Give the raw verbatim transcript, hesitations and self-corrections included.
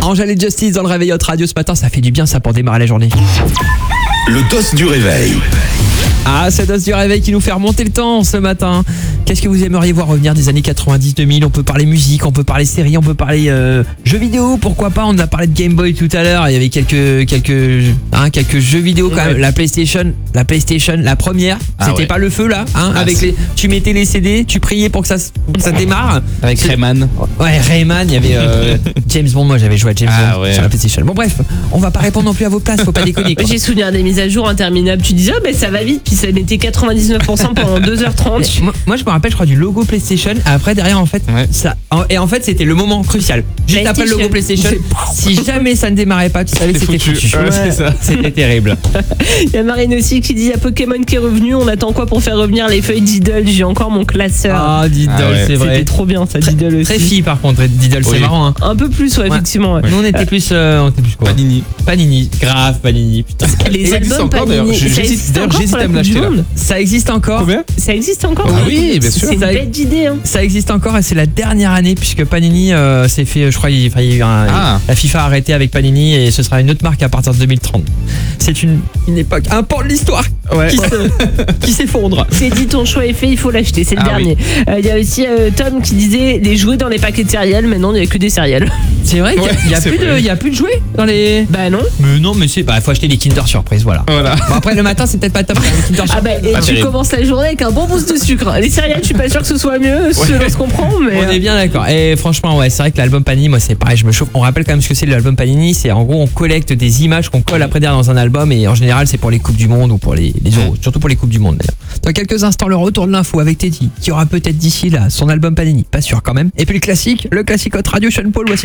Angèle et Justice dans le réveil Hot Radio ce matin, ça fait du bien ça pour démarrer la journée. Le dos du réveil. Ah, c'est dos du réveil qui nous fait remonter le temps ce matin. Qu'est-ce que vous aimeriez voir revenir des années quatre-vingt-dix deux mille? On peut parler musique, on peut parler séries, on peut parler euh, jeux vidéo, pourquoi pas. On a parlé de Game Boy tout à l'heure, il y avait quelques quelques hein, quelques jeux vidéo quand même. Ouais. La PlayStation, la PlayStation, la première, Ah c'était ouais. pas le feu là, hein, Ah, avec c'est- les tu mettais les C D, tu priais pour que ça se- ça démarre. Avec C'est- Rayman. Ouais, Rayman, il y avait euh, James Bond, moi j'avais joué à James Ah Bond ouais. sur la PlayStation. Bon bref, on va pas répondre non plus à vos places, faut pas déconner quoi. J'ai souvenir des mises à jour interminables. Tu disais, oh, ben ça va vite, puis ça mettait quatre-vingt-dix-neuf pour cent pendant deux heures trente. Mais moi, moi, je me rappelle je crois du logo PlayStation. Après derrière en fait Ouais. ça en- et en fait c'était le moment crucial. Juste après le logo PlayStation, si jamais ça ne démarrait pas, tu savais que c'était foutu. Ouais, c'est ça. C'était terrible. Il y a Marine aussi qui dit, il y a Pokémon qui est revenu, on attend quoi pour faire revenir les feuilles Diddle? J'ai encore mon classeur. Ah Diddle, Ah ouais. c'est vrai. C'était trop bien ça, Diddle aussi. Très fille par contre Diddle, c'est Oui. marrant hein. Un peu plus, ouais, Ouais. effectivement. ouais. Nous on était plus euh, on était plus quoi Panini. Panini, grave Panini, putain. Les Ça existe albums encore, d'ailleurs. Panini, Je- ça j'hésite- existe d'ailleurs, encore j'hésite pour la à me Coupe du l'acheter, là. Monde. Ça existe encore. Combien? Ça existe encore? Ah oui, bien sûr. C'est une Ça- bête d'idée, hein. Ça existe encore et c'est la dernière année puisque Panini euh, s'est fait, je crois, il, enfin, il y a eu un- Ah. la FIFA a arrêté avec Panini et ce sera une autre marque à partir de deux mille trente. C'est une, une époque, un pan de l'histoire Ouais. qui se- qui s'effondre. C'est dit, ton choix est fait, il faut l'acheter, c'est le Ah dernier. Euh, Il y a aussi euh, Tom qui disait les jouets dans les paquets de céréales, mais non, il n'y a que des céréales. C'est vrai qu'il y a- Ouais, il y a, c'est plus de, vrai. il y a plus de jouets dans les. Bah non. Mais non, mais c'est, bah faut acheter des Kinder Surprise, voilà. Voilà. Bon après le matin c'est peut-être pas top. Les Kinder Ah bah, Surprise. et Pas tu terrible. commences la journée avec un bon boost de sucre. Les céréales, je suis pas sûr que ce soit mieux, selon ce qu'on prend, mais. On est bien d'accord. Et franchement, ouais, c'est vrai que l'album Panini, moi, c'est pareil, je me chauffe. On rappelle quand même ce que c'est l'album Panini. C'est en gros, on collecte des images qu'on colle après derrière dans un album. Et en général, c'est pour les Coupes du Monde ou pour les, les Euros. Surtout pour les Coupes du Monde, d'ailleurs. Dans quelques instants, le retour de l'info avec Teddy, qui aura peut-être d'ici là son album Panini. Pas sûr quand même. Et puis le classique, le classique Hot Radio, Sean Paul, voici.